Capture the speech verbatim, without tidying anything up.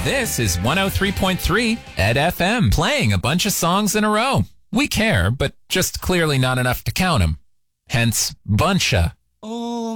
This is one oh three point three Ed F M, playing a bunch of songs in a row. We care, but just clearly not enough to count them. Hence, buncha.